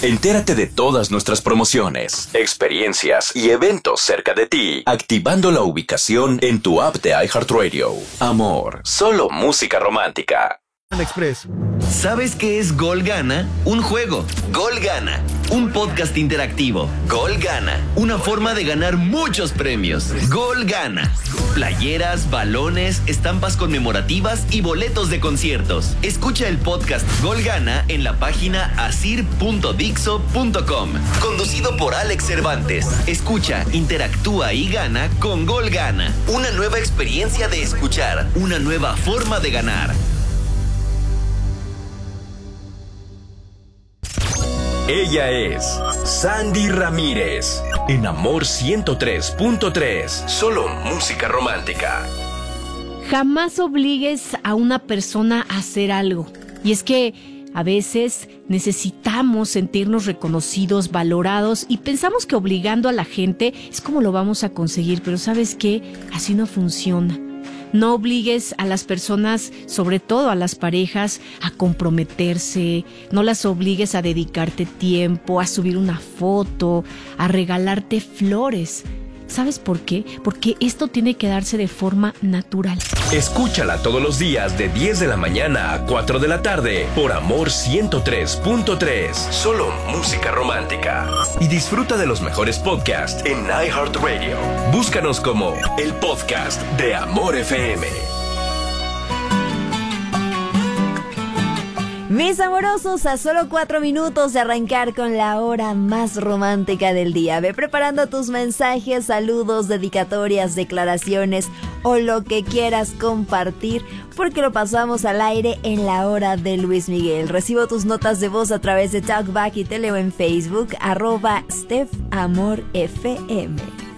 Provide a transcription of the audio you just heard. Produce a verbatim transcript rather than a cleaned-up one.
Entérate de todas nuestras promociones, experiencias y eventos cerca de ti, activando la ubicación en tu app de iHeartRadio. Amor, solo música romántica. Express. ¿Sabes qué es Gol Gana? Un juego. Gol Gana. Un podcast interactivo. Gol Gana. Una forma de ganar muchos premios. Gol Gana. Playeras, balones, estampas conmemorativas y boletos de conciertos. Escucha el podcast Gol Gana en la página asir punto dixo punto com. Conducido por Alex Cervantes. Escucha, interactúa y gana con Gol Gana. Una nueva experiencia de escuchar. Una nueva forma de ganar. Ella es Sandy Ramírez, en Amor ciento tres punto tres, solo música romántica. Jamás obligues a una persona a hacer algo. Y es que a veces necesitamos sentirnos reconocidos, valorados, y pensamos que obligando a la gente es como lo vamos a conseguir, pero ¿sabes qué? Así no funciona. No obligues a las personas, sobre todo a las parejas, a comprometerse. No las obligues a dedicarte tiempo, a subir una foto, a regalarte flores. ¿Sabes por qué? Porque esto tiene que darse de forma natural. Escúchala todos los días de diez de la mañana a cuatro de la tarde por Amor ciento tres punto tres. Solo música romántica. Y disfruta de los mejores podcasts en iHeartRadio. Búscanos como el podcast de Amor F M. Mis amorosos, a solo cuatro minutos de arrancar con la hora más romántica del día. Ve preparando tus mensajes, saludos, dedicatorias, declaraciones o lo que quieras compartir, porque lo pasamos al aire en la hora de Luis Miguel. Recibo tus notas de voz a través de Talkback y te leo en Facebook, arroba Steph Amor F M.